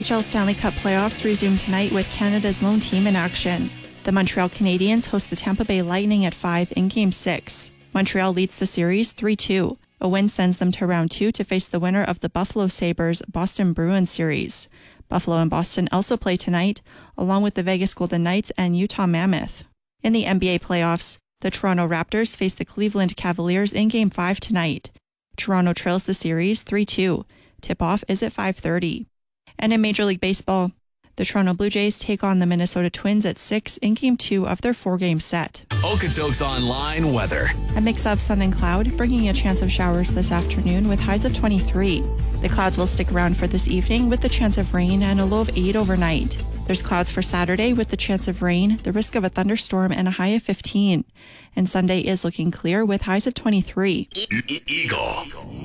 NHL Stanley Cup playoffs resume tonight with Canada's lone team in action. The Montreal Canadiens host the Tampa Bay Lightning at 5 in Game 6. Montreal leads the series 3-2. A win sends them to round 2 to face the winner of the Buffalo Sabres Boston Bruins series. Buffalo and Boston also play tonight, along with the Vegas Golden Knights and Utah Mammoth. In the NBA playoffs, the Toronto Raptors face the Cleveland Cavaliers in Game 5 tonight. Toronto trails the series 3-2. Tip-off is at 5:30. And in Major League Baseball, the Toronto Blue Jays take on the Minnesota Twins at 6 in Game 2 of their 4-game set. Okotoks Online weather. A mix of sun and cloud, bringing a chance of showers this afternoon with highs of 23. The clouds will stick around for this evening with the chance of rain and a low of 8 overnight. There's clouds for Saturday with the chance of rain, the risk of a thunderstorm, and a high of 15. And Sunday is looking clear with highs of 23. Eagle.